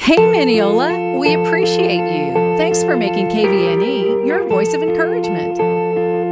Hey, Mineola, we appreciate you. Thanks for making KVNE your voice of encouragement.